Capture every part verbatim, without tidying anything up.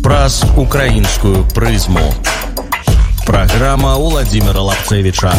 праз украінскую прызму. Праграма Уладзіміра Лапцевіча.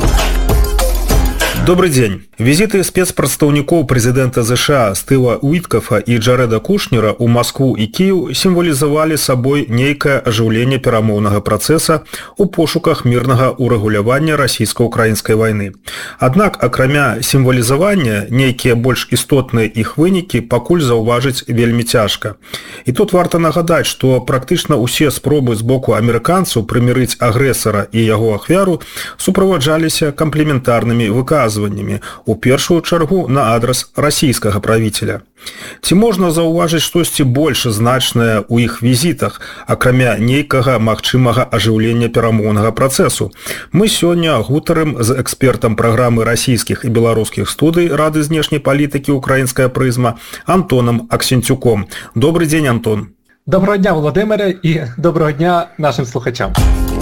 Добрый день. Визиты спецпрадстаўнікоў прэзідэнта ЗША Стыва Уіткафа і Джарэда Кушнера ў Маскву і Кіеў сімвалізавалі сабой нейкае ажыўленне перамоўнага працэса ў пошуках мірнага ўрэгулявання расійска-ўкраінскай вайны. Аднак, акрамя сімвалізавання, нейкія больш істотныя іх вынікі пакуль заўважыць вельмі цяжка. І тут варта нагадаць, што практычна ўсе спробы з боку амерыканцаў прымірыць агрэсара і яго ахвяру суправаджаліся камплементарнымі выказваннямі, у першую чаргу на адрас расійскага правіцеля. Ці можна заўважыць штосьці больш значнае ў іх візітах, акрамя нейкага магчымага ажыўлення перамоўнага працэсу? Мы сёння гутарым з экспертам праграмы расійскіх і беларускіх студый Рады знешняй палітыкі «Украінская прызма» Антонам Аксенцюком. Добрый день, Антон. Доброго дня, Володимире, і доброго дня нашим слухачам.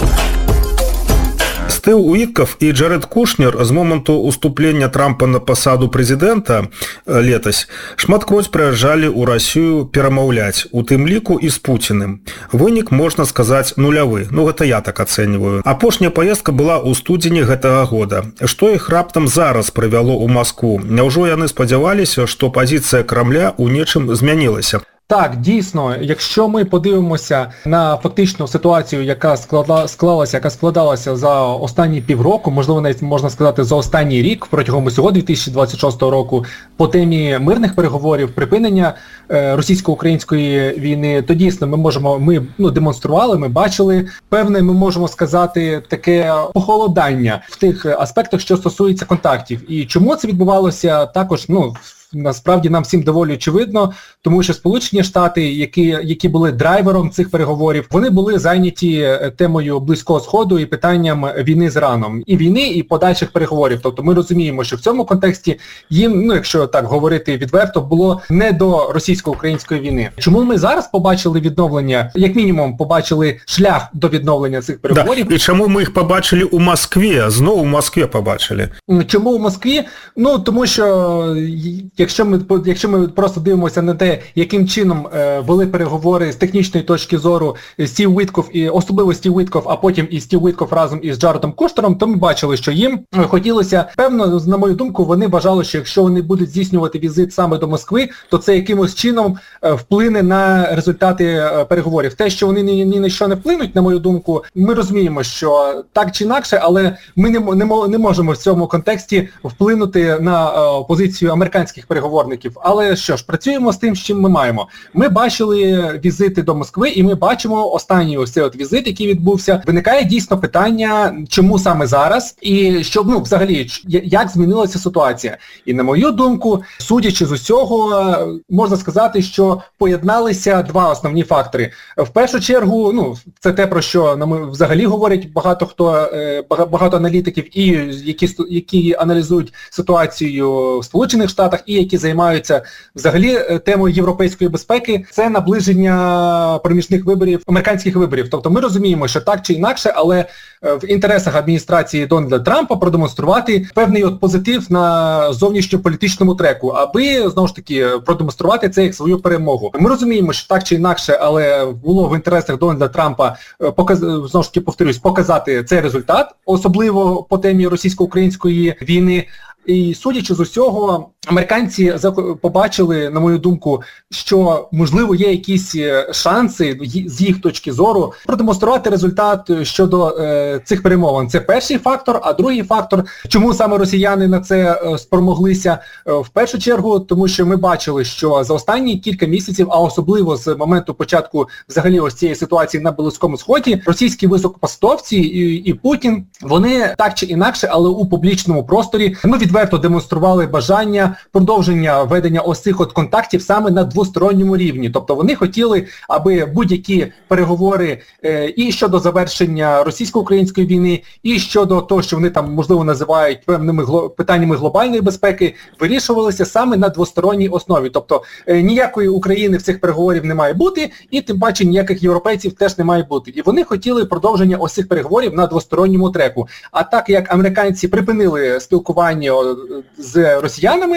Стыў Уіткаф і Джарэд Кушнер з моманту уступлення Трампа на пасаду прэзідэнта летась шматкроць прыязджалі ў Расію перамаўляць, у тым ліку і з Пуціным. Вынік, можна сказаць, нулявы. Ну, гэта я так ацэньваю. Апошняя паездка была ў студзені гэтага года. Што іх раптам зараз прывяло ў Маскву? Няўжо яны спадзяваліся, што пазіцыя Крамля ў нечым змянілася? Так, дійсно, якщо ми подивимося на фактичну ситуацію, яка склала, склалася, яка складалася за останні півроку, можливо, навіть можна сказати за останній рік, протягом усього дві тисячі двадцять шостого року, по темі мирних переговорів, припинення е, російсько-української війни, то дійсно ми можемо, ми ну, демонстрували, ми бачили певне, ми можемо сказати, таке похолодання в тих аспектах, що стосується контактів. І чому це відбувалося, також, ну, насправді нам всім доволі очевидно, тому що Сполучені Штати, які, які були драйвером цих переговорів, вони були зайняті темою Близького Сходу і питанням війни з Іраном. І війни, і подальших переговорів. Тобто ми розуміємо, що в цьому контексті їм, ну якщо так говорити відверто, було не до російсько-української війни. Чому ми зараз побачили відновлення, як мінімум побачили шлях до відновлення цих переговорів? Да. І чому ми їх побачили у Москві? Знову в Москві побачили. Чому у Москві? Ну, тому що Якщо ми, якщо ми просто дивимося на те, яким чином е, вели переговори з технічної точки зору Стів Уіткоф, і особливо Стів Уіткоф, а потім і Стів Уіткоф разом із Джаредом Кушнером, то ми бачили, що їм хотілося, певно, на мою думку, вони вважали, що якщо вони будуть здійснювати візит саме до Москви, то це якимось чином е, вплине на результати е, переговорів. Те, що вони ні, ні на що не вплинуть, на мою думку, ми розуміємо, що так чи інакше, але ми не, не, не можемо в цьому контексті вплинути на е, позицію американських переговорників. Але що ж, працюємо з тим, з чим ми маємо. Ми бачили візити до Москви, і ми бачимо останній ось цей от візит, який відбувся. Виникає дійсно питання, чому саме зараз, і що, ну, взагалі, як змінилася ситуація. І на мою думку, судячи з усього, можна сказати, що поєдналися два основні фактори. В першу чергу, ну, це те, про що нам взагалі говорять багато хто, багато аналітиків, і які, які аналізують ситуацію в Сполучених Штатах, і які займаються взагалі темою європейської безпеки, це наближення проміжних виборів, американських виборів. Тобто ми розуміємо, що так чи інакше, але в інтересах адміністрації Дональда Трампа продемонструвати певний от позитив на зовнішньополітичному треку, аби, знову ж таки, продемонструвати це як свою перемогу. Ми розуміємо, що так чи інакше, але було в інтересах Дональда Трампа, показ... знову ж таки, повторюсь, показати цей результат, особливо по темі російсько-української війни. І судячи з усього, американці побачили, на мою думку, що, можливо, є якісь шанси з їх точки зору продемонструвати результат щодо е, цих перемовин. Це перший фактор, а другий фактор, чому саме росіяни на це е, спромоглися, е, в першу чергу, тому що ми бачили, що за останні кілька місяців, а особливо з моменту початку взагалі ось цієї ситуації на Близькому Сході, російські високопосадовці і, і Путін, вони так чи інакше, але у публічному просторі, ну, відверто демонстрували бажання продовження ведення ось цих от контактів саме на двосторонньому рівні. Тобто вони хотіли, аби будь-які переговори е, і щодо завершення російсько-української війни, і щодо того, що вони там, можливо, називають певними гло... питаннями глобальної безпеки, вирішувалися саме на двосторонній основі. Тобто е, ніякої України в цих переговорів не має бути, і тим паче ніяких європейців теж не має бути. І вони хотіли продовження ось цих переговорів на двосторонньому треку. А так як американці припинили спілкування з росіянами,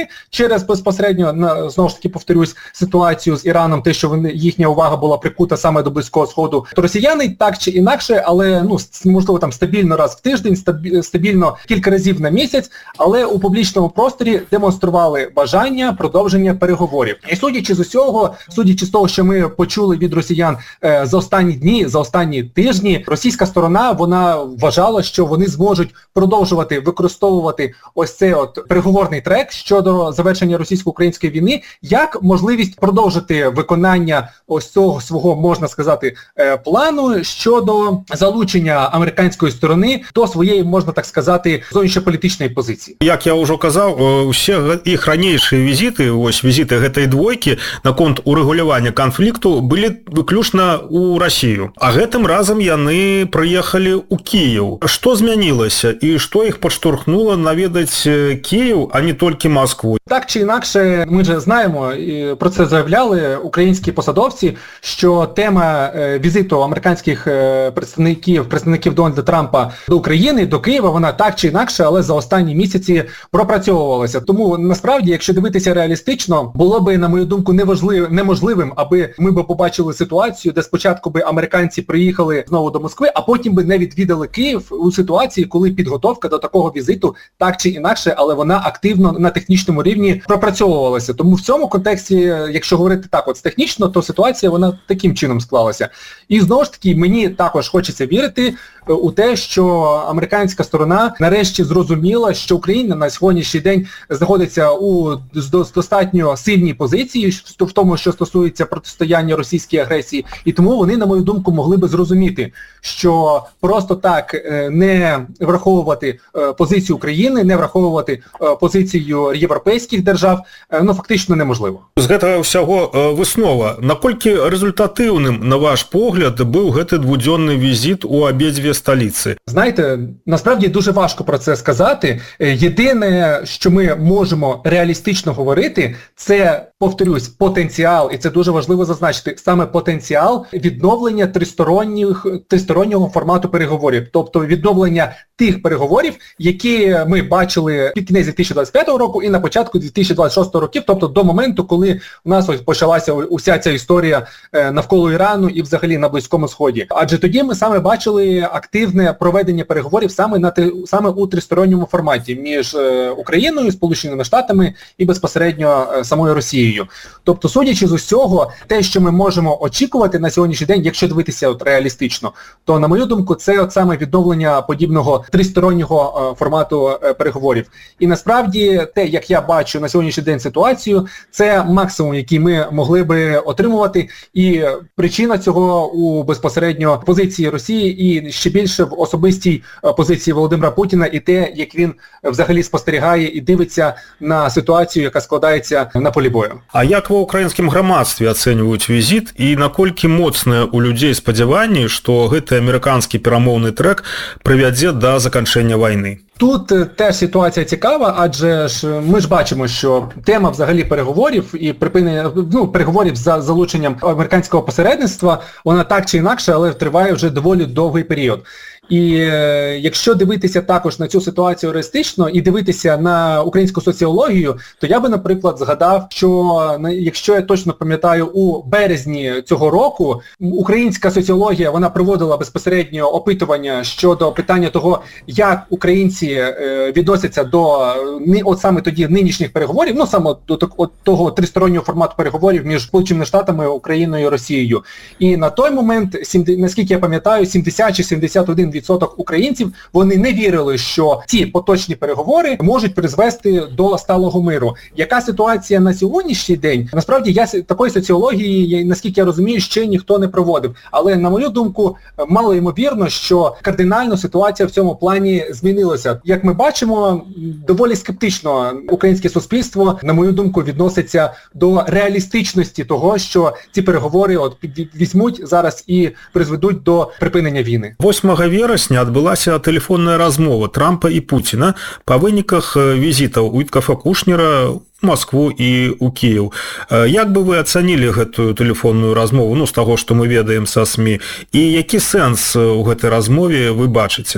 Москви через безпосередньо, на, знову ж таки повторюсь, ситуацію з Іраном, те, що вони, їхня увага була прикута саме до Близького Сходу, то росіяни так чи інакше, але ну можливо там стабільно раз в тиждень, стабільно кілька разів на місяць, але у публічному просторі демонстрували бажання продовження переговорів. І судячи з усього, судячи з того, що ми почули від росіян е, за останні дні, за останні тижні, російська сторона, вона вважала, що вони зможуть продовжувати використовувати ось цей от переговорний трек щодо завершення російсько-української війни, як можливість продовжити виконання ось цього свого, можна сказати, е, плану щодо залучення американської сторони до своєї, можна так сказати, зовнішньополітичної позиції. Як я ўжо казаў, усе іх ранейшыя візіты, вось візіты гэтай двойкі наконт урэгулявання канфлікту былі выключна ў Расію. А гэтым разам яны прыехалі ў Кіеў. Што змянілася і што іх падштурхнула наведаць Київ, а не тільки Москву? Так чи інакше, ми вже знаємо, і про це заявляли українські посадовці, що тема візиту американських представників, представників Дональда Трампа до України, до Києва, вона так чи інакше, але за останні місяці пропрацьовувалася. Тому насправді, якщо дивитися реалістично, було би, на мою думку, неможливим, аби ми б побачили ситуацію, де спочатку би американці приїхали знову до Москви, а потім би не відвідали Київ у ситуації, коли підготовка до такого візиту так чи інакше, але вона активно на технічному рівні пропрацьовувалася. Тому в цьому контексті, якщо говорити так от технічно, то ситуація вона таким чином склалася. І знову ж таки, мені також хочеться вірити у те, що американська сторона нарешті зрозуміла, що Україна на сьогоднішній день знаходиться у достатньо сильній позиції в тому, що стосується протистояння російській агресії, і тому вони, на мою думку, могли би зрозуміти, що просто так не враховувати позицію України, не враховувати позицію європейських держав, ну фактично неможливо. З гэтага ўсяго выснова, наколькі результативним, на ваш погляд, був гэты двудзённы візит у абедзве столиці? Знаєте, насправді дуже важко про це сказати. Єдине, що ми можемо реалістично говорити, це, повторюсь, потенціал, і це дуже важливо зазначити, саме потенціал відновлення тристоронніх, тристороннього формату переговорів. Тобто відновлення тих переговорів, які ми бачили під кінець дві тисячі двадцять п'ятого року і на початку дві тисячі двадцять шостого років, тобто до моменту, коли у нас ось почалася уся ця історія навколо Ірану і взагалі на Близькому Сході. Адже тоді ми саме бачили активне проведення переговорів саме, на, саме у тристоронньому форматі між Україною, Сполученими Штатами і безпосередньо самою Росією. Тобто, судячи з усього, те, що ми можемо очікувати на сьогоднішній день, якщо дивитися от реалістично, то, на мою думку, це от саме відновлення подібного тристороннього формату переговорів. І насправді, те, як я бачу на сьогоднішній день ситуацію, це максимум, який ми могли би отримувати, і причина цього у безпосередньо позиції Росії і ще більше в особистій позиції Володимира Путіна і те, як він взагалі спостерігає і дивиться на ситуацію, яка складається на полі бою. А як ва ўкраінскім грамадстве ацэньваюць візіт і наколькі моцнае у людзей спадзяванні, што гэты амерыканскі перамоўны трэк прывядзе да заканчэння вайны? Тут теж ситуація цікава, адже ж ми ж бачимо, що тема взагалі переговорів і припинення, ну, переговорів за залученням американського посередництва, вона так чи інакше, але триває вже доволі довгий період. І е, якщо дивитися також на цю ситуацію реалістично і дивитися на українську соціологію, то я би, наприклад, згадав, що, якщо я точно пам'ятаю, у березні цього року українська соціологія, вона проводила безпосередньо опитування щодо питання того, як українці е, відносяться до от саме тоді нинішніх переговорів, ну саме до от, того тристороннього формату переговорів між Сполученими Штатами, Україною і Росією. І на той момент, наскільки я пам'ятаю, сімдесят чи сімдесят один відсоток українців, вони не вірили, що ці поточні переговори можуть призвести до сталого миру. Яка ситуація на сьогоднішній день? Насправді, я такої соціології, наскільки я розумію, ще ніхто не проводив. Але, на мою думку, мало ймовірно, що кардинально ситуація в цьому плані змінилася. Як ми бачимо, доволі скептично українське суспільство, на мою думку, відноситься до реалістичності того, що ці переговори от візьмуть зараз і призведуть до припинення війни. восьмага верасня адбылася тэлефонная размова Трампа і Пуціна па выніках візітаў Уіткафа Кушнера ў Москву і ў Кіеў. Як бы вы ацанілі гэтую тэлефонную размову, ну, з таго, што мы ведаем са СМІ, і які сэнс у гэтай размове вы бачыце?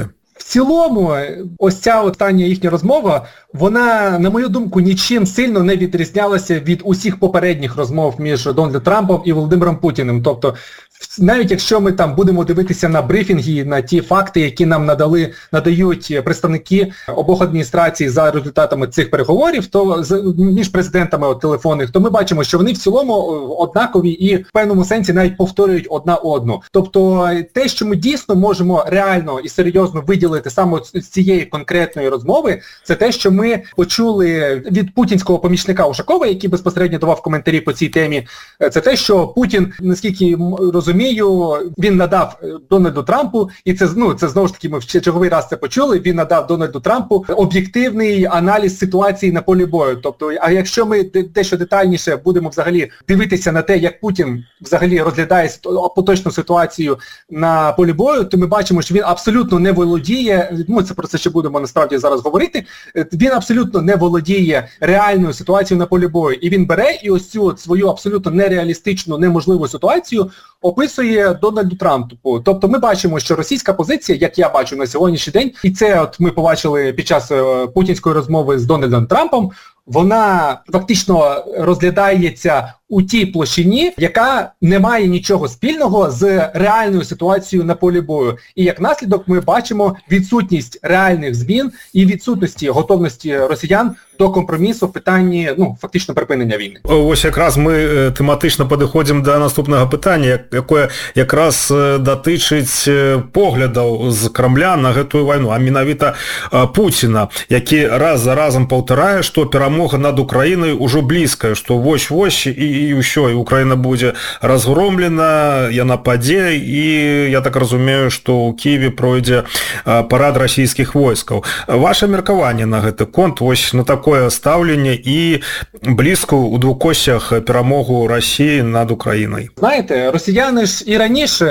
цілому, ось ця остання їхня розмова, вона, на мою думку, нічим сильно не відрізнялася від усіх попередніх розмов між Дональдом Трампом і Володимиром Путіним. Тобто, навіть якщо ми там будемо дивитися на брифінги, на ті факти, які нам надали, надають представники обох адміністрацій за результатами цих переговорів, то між президентами от, телефонних, то ми бачимо, що вони в цілому однакові і в певному сенсі навіть повторюють одна одну. Тобто те, що ми дійсно можемо реально і серйозно виділити саме з цієї конкретної розмови, це те, що ми почули від путінського помічника Ушакова, який безпосередньо давав коментарі по цій темі, це те, що Путін, наскільки розумію, він надав Дональду Трампу, і це, ну, це знову ж таки ми в черговий раз це почули, він надав Дональду Трампу об'єктивний аналіз ситуації на полі бою. Тобто, а якщо ми дещо детальніше будемо взагалі дивитися на те, як Путін взагалі розглядає поточну ситуацію на полі бою, то ми бачимо, що він абсолютно не володіє, ми це про це ще будемо насправді зараз говорити, він абсолютно не володіє реальною ситуацією на полі бою. І він бере і ось цю свою абсолютно нереалістичну, неможливу ситуацію описує Дональду Трампу. Тобто ми бачимо, що російська позиція, як я бачу на сьогоднішній день, і це от ми побачили під час путінської розмови з Дональдом Трампом, вона фактично розглядається у тій площині, яка не має нічого спільного з реальною ситуацією на полі бою. І як наслідок ми бачимо відсутність реальних змін і відсутності готовності росіян до компромісу в питанні, ну, фактично припинення війни. Ось якраз ми тематично підходимо до наступного питання, яке якраз датичить поглядаў з Кремля на гэтую вайну, а менавіта Путіна, які раз за разом паўтарае, што перамога над Украінай ужо блізкая, што вось-вось і, і ўсё, і Украіна будзе разгромлена, яна падзе, і я так разумею, што ў Кіеве пройдзе парад расійскіх войскаў. Ваше меркаванне на гэты конт, вось на такое стаўленне і блізкую у двукосцях перамогу Росії над Україною? Знаєте, росіяни ж і раніше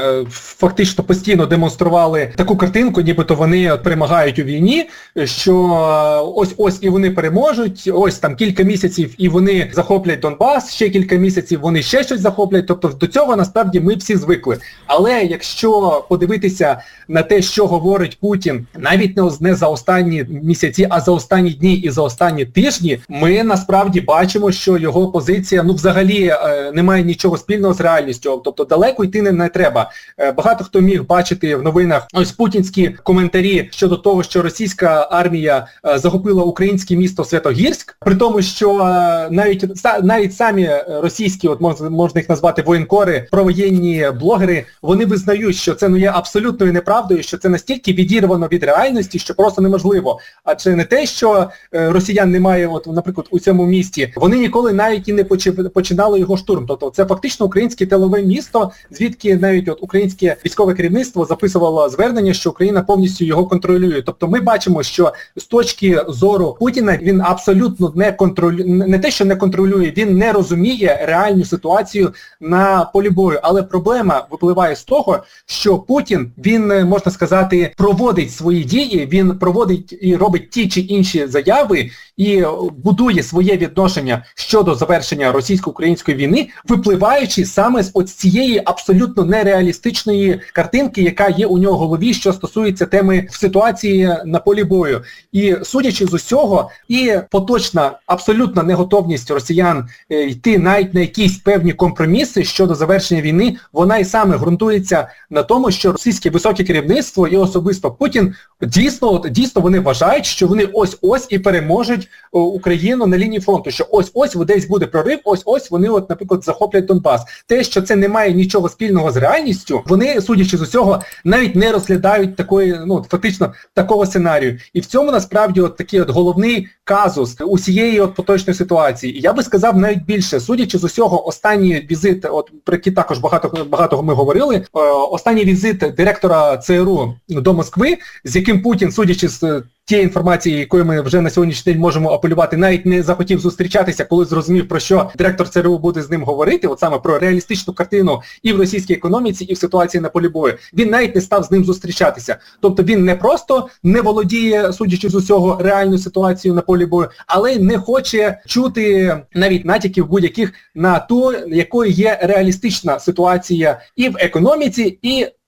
фактично постійно демонстрували таку картинку, нібито вони перемагають у війні, що ось-ось і вони переможуть, ось там кілька місяців і вони захоплять Донбас, ще кілька місяців вони ще щось захоплять, тобто до цього насправді ми всі звикли. Але якщо подивитися на те, що говорить Путін, навіть не за останні місяці, а за останні дні і за останні тижні, ми насправді бачимо, що його позиція, ну, взагалі е, не має нічого спільного з реальністю, тобто далеко йти не, не треба. Е, багато хто міг бачити в новинах ось путінські коментарі щодо того, що російська армія е, захопила українське місто Святогірськ, при тому, що е, навіть, навіть самі російські, от можна, можна їх назвати воєнкори, провоєнні блогери, вони визнають, що це, ну, є абсолютною неправдою, що це настільки відірвано від реальності, що просто неможливо. Адже не те, що е, росіян немає, от, наприклад, у цьому місті, вони ніколи навіть і не починали його штурм. Тобто це фактично українське тилове місто, звідки навіть от українське військове керівництво записувало звернення, що Україна повністю його контролює. Тобто ми бачимо, що з точки зору Путіна він абсолютно не контролює, не те, що не контролює, він не розуміє реальну ситуацію на полі бою. Але проблема випливає з того, що Путін, він, можна сказати, проводить свої дії, він проводить і робить ті чи інші заяви, і будує своє відношення щодо завершення російсько-української війни, випливаючи саме з от цієї абсолютно нереалістичної картинки, яка є у нього в голові, що стосується теми ситуації на полі бою. І судячи з усього, і поточна абсолютна неготовність росіян е, йти навіть на якісь певні компроміси щодо завершення війни, вона і саме ґрунтується на тому, що російське високе керівництво і особисто Путін дійсно, дійсно вони вважають, що вони ось-ось і переможуть Україну на лінії фронту, що ось-ось десь буде прорив, ось-ось вони, от, наприклад, захоплять Донбас. Те, що це не має нічого спільного з реальністю, вони, судячи з усього, навіть не розглядають такої, ну, фактично, такого сценарію. І в цьому, насправді, от такий от головний казус усієї от поточної ситуації. І я би сказав навіть більше, судячи з усього, останній візит, от про який також багато, багато ми говорили, е, останній візит директора ЦРУ до Москви, з яким Путін, судячи з тієї інформації, якою ми вже на сьогоднішній день можемо апелювати, навіть не захотів зустрічатися, коли зрозумів, про що директор ЦРУ буде з ним говорити, от саме про реалістичну картину і в російській економіці, і в ситуації на полі бою. Він навіть не став з ним зустрічатися. Тобто він не просто не володіє, судячи з усього, реальною ситуацією на полі бою, але й не хоче чути навіть натяків будь-яких на ту, якою є реалістична ситуація і в економіці, і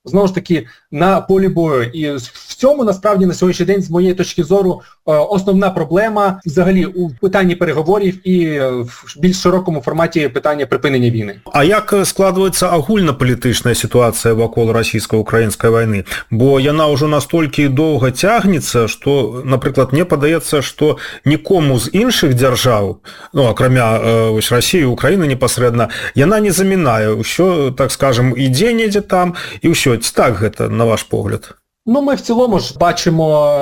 знову ж таки на полі бою. І в цьому насправді на сьогоднішній день, з моєї точки зору, основна проблема взагалі у питанні переговорів і в більш широкому форматі питання припинення війни. А як складається агульна-політична ситуація вакол расійско-української війни? Бо яна ўжо настолькі доўга цягнецца, што, напрыклад, мне падаецца, што нікому з іншых дзяржаў, ну, акрамя вось Расіі, Украіны непасрэдна, яна не замінае. Усё, так скажем, ідзе недзе там, і ўсё. Ці так гэта, на ваш погляд? Ну, ми в цілому ж бачимо,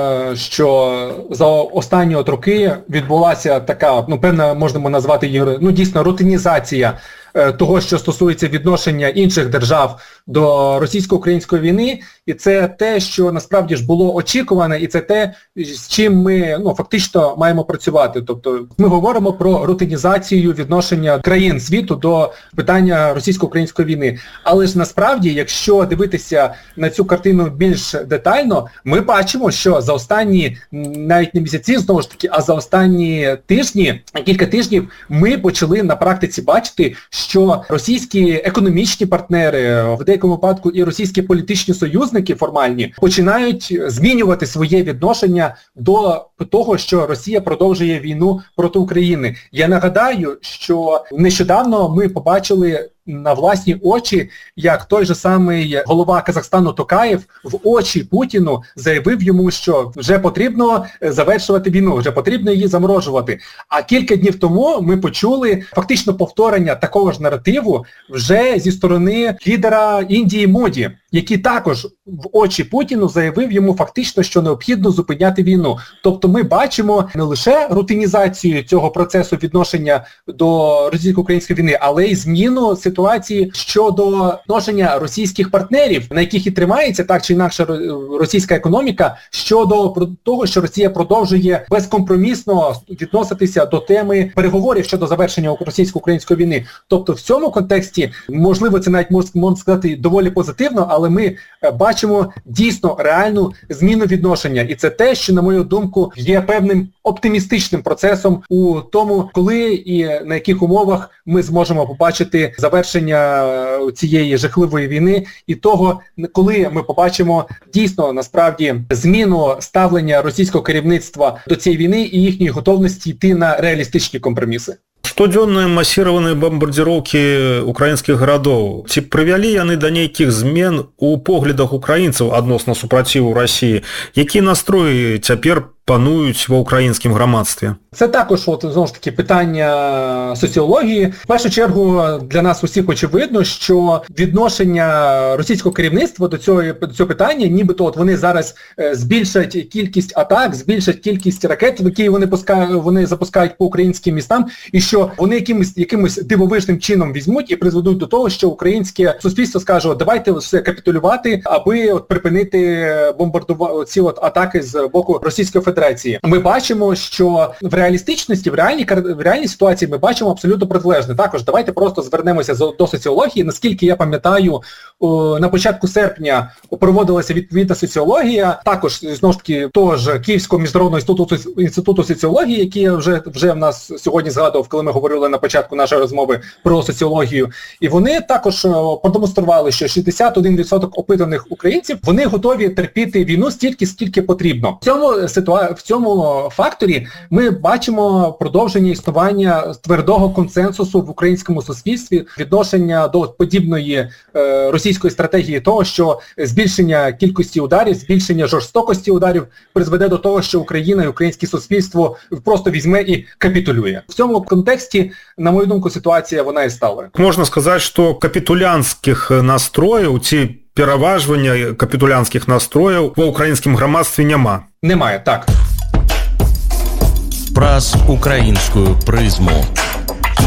що за останні от роки відбулася така, ну, певна, можемо назвати її, ну, дійсно, рутинізація того, що стосується відношення інших держав до російсько-української війни, і це те, що насправді ж було очікуване, і це те, з чим ми, ну, фактично маємо працювати. Тобто ми говоримо про рутинізацію відношення країн світу до питання російсько-української війни. Але ж насправді, якщо дивитися на цю картину більш детально, ми бачимо, що за останні, навіть не місяці, знову ж таки, а за останні тижні, кілька тижнів, ми почали на практиці бачити, що російські економічні партнери, в деякому випадку і російські політичні союзники формальні, починають змінювати своє відношення до того, що Росія продовжує війну проти України. Я нагадаю, що нещодавно ми побачили на власні очі, як той же самий голова Казахстану Токаєв в очі Путіну заявив йому, що вже потрібно завершувати війну, вже потрібно її заморожувати. А кілька днів тому ми почули фактично повторення такого ж наративу вже зі сторони лідера Індії Моді, який також в очі Путіну заявив йому фактично, що необхідно зупиняти війну. Тобто ми бачимо не лише рутинізацію цього процесу відношення до російсько-української війни, але й зміну ситуації щодо відношення російських партнерів, на яких і тримається так чи інакше російська економіка, щодо того, що Росія продовжує безкомпромісно відноситися до теми переговорів щодо завершення російсько-української війни. Тобто в цьому контексті, можливо, це навіть можна сказати доволі позитивно, але ми бачимо дійсно реальну зміну відношення. І це те, що, на мою думку, є певним оптимістичним процесом у тому, коли і на яких умовах ми зможемо побачити завершення цієї жахливої війни і того, коли ми побачимо дійсно, насправді, зміну ставлення російського керівництва до цієї війни і їхньої готовності йти на реалістичні компроміси. Штодзённыя масіраваныя бамбардзіроўкі украінскіх гарадоў, ці прывялі яны да нейкіх змен у поглядах украінцаў адносна супраціву Расіі? Які настроі цяпер панують в українському громадстві? Це також, от, знову ж таки, питання соціології. В першу чергу, для нас усіх очевидно, що відношення російського керівництва до цього, до цього питання, нібито от вони зараз збільшать кількість атак, збільшать кількість ракет, які вони, пускають, вони запускають по українським містам, і що вони якимось, якимось дивовижним чином візьмуть і призведуть до того, що українське суспільство скаже, давайте все капітулювати, аби от припинити бомбардувати ці от атаки з боку Російської Федерації. Федерації. Ми бачимо, що в реалістичності, в реальній, в реальній ситуації ми бачимо абсолютно протилежне. Також давайте просто звернемося до соціології. Наскільки я пам'ятаю, на початку серпня проводилася відповідна соціологія, також, знову ж таки, того ж Київського міжнародного інституту, інституту соціології, який вже, вже в нас сьогодні згадував, коли ми говорили на початку нашої розмови про соціологію. І вони також продемонстрували, що шістдесят один відсоток опитаних українців, вони готові терпіти війну стільки, скільки потрібно. В цьому ситуації В цьому факторі ми бачимо продовження існування твердого консенсусу в українському суспільстві, відношення до подібної е, російської стратегії того, що збільшення кількості ударів, збільшення жорстокості ударів призведе до того, що Україна і українське суспільство просто візьме і капітулює. В цьому контексті, на мою думку, ситуація вона і стала. Можна сказати, що капітулянських настроїв, ці переважування капітулянських настроїв в українському громадстві нема. Немає, так. Праз українську призму.